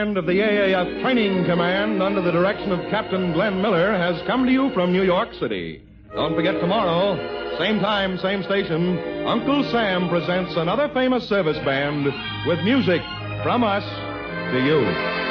band of the AAF Training Command under the direction of Captain Glenn Miller has come to you from New York City. Don't forget tomorrow, same time, same station, Uncle Sam presents another famous service band with music from us to you.